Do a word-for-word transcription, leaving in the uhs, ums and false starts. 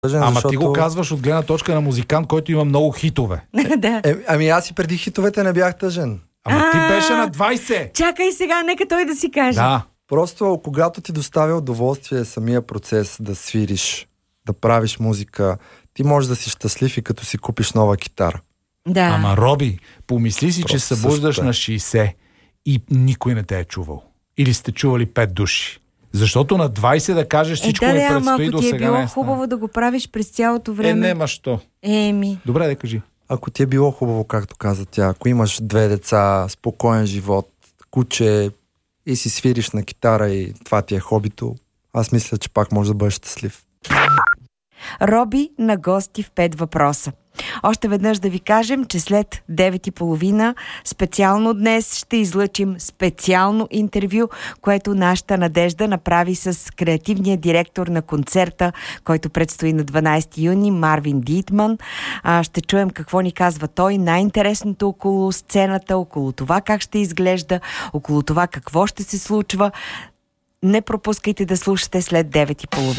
Ама защото... ти го казваш от гледна точка на музикант, който има много хитове. Да. Е, ами аз и преди хитовете не бях тъжен. Ама ти А, беше на двайсет. Чакай сега, нека той да си каже. Да. Просто когато ти доставя удоволствие самия процес да свириш, да правиш музика, ти можеш да си щастлив и като си купиш нова китара. Да. Ама, Роби, помисли си, че Просто събуждаш същото е. на шейсет и никой не те е чувал. Или сте чували пет души. Защото на двайсет да кажеш Е, всичко да, ми да, ама предстои ако до ти е сега било не е хубаво да го правиш през цялото Е, време. нема що. Еми. Добре, да кажи. Ако ти е било хубаво, както каза тя, ако имаш две деца, спокоен живот, куче и си свириш на китара и това ти е хобито, аз мисля, че пак можеш да бъдеш щастлив. Роби на гости в пет въпроса. Още веднъж да ви кажем, че след девет и половина специално днес ще излъчим специално интервю, което нашата Надежда направи с креативния директор на концерта, който предстои на дванайсети юни, Марвин Дитман. А, ще чуем какво ни казва той, най-интересното около сцената, около това как ще изглежда, около това какво ще се случва. Не пропускайте да слушате след девет и половина.